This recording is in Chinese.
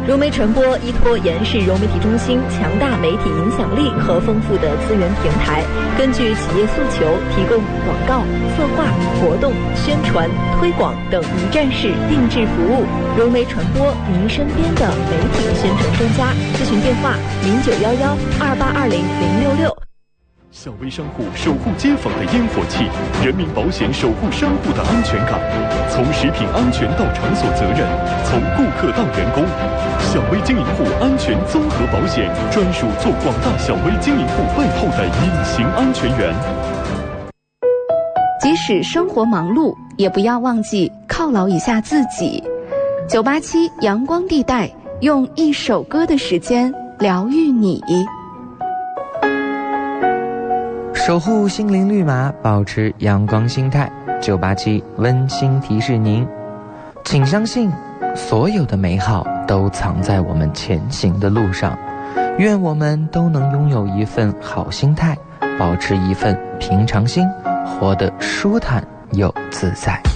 融媒传播依托延世融媒体中心强大媒体影响力和丰富的资源平台，根据企业诉求提供广告、策划、活动、宣传、推广等一站式定制服务。融媒传播，您身边的媒体宣传专家。咨询电话：091128200666。 小微商户守护街坊的烟火气，人民保险守护商户的安全感。从食品安全到场所责任，从顾客到员工，小微经营户安全综合保险专属做广大小微经营户背后的隐形安全员。 即使生活忙碌，也不要忘记犒劳一下自己。987阳光地带，用一首歌的时间疗愈你。 守护心灵绿码，保持阳光心态。987温馨提示您，请相信，所有的美好都藏在我们前行的路上。愿我们都能拥有一份好心态，保持一份平常心，活得舒坦又自在。